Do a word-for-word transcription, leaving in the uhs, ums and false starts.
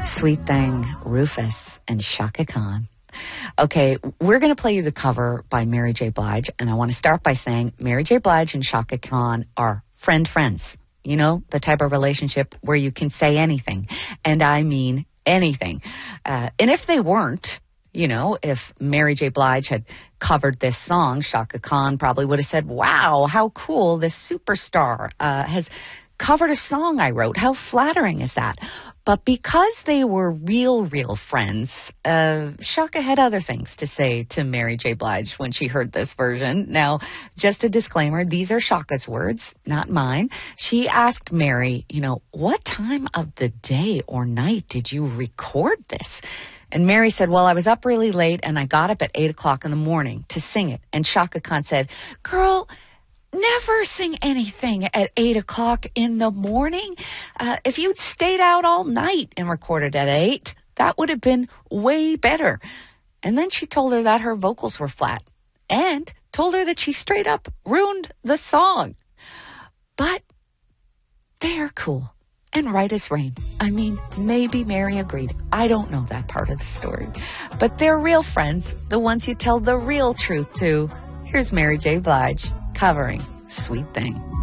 Sweet Thing, Rufus, and Chaka Khan. Okay, we're going to play you the cover by Mary J. Blige, and I want to start by saying Mary J. Blige and Chaka Khan are friend friends. You know, the type of relationship where you can say anything, and I mean anything. Uh, and if they weren't, you know, if Mary J. Blige had covered this song, Chaka Khan probably would have said, wow, how cool, this superstar uh, has covered a song I wrote. How flattering is that? But because they were real, real friends, uh, Chaka had other things to say to Mary J. Blige when she heard this version. Now, just a disclaimer, these are Chaka's words, not mine. She asked Mary, you know, what time of the day or night did you record this? And Mary said, well, I was up really late and I got up at eight o'clock in the morning to sing it. And Chaka Khan said, girl, never sing anything at eight o'clock in the morning. Uh, if you'd stayed out all night and recorded at eight, that would have been way better. And then she told her that her vocals were flat and told her that she straight up ruined the song. But they're cool and right as rain. I mean, maybe Mary agreed. I don't know that part of the story. But they're real friends, the ones you tell the real truth to. Here's Mary J. Blige covering Sweet Thing.